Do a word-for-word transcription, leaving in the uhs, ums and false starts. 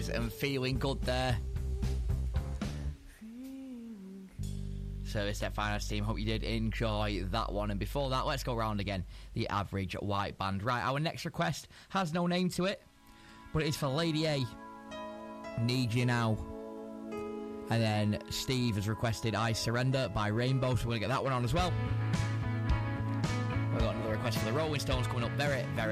Blues and Feeling Good there. So it's that finance team. Hope you did enjoy that one. And before that, let's go round again. The Average White Band. Right, our next request has no name to it, but it's for Lady A. Need You Now. And then Steve has requested I Surrender by Rainbow, so we're going to get that one on as well. We've got another request for the Rolling Stones coming up very, very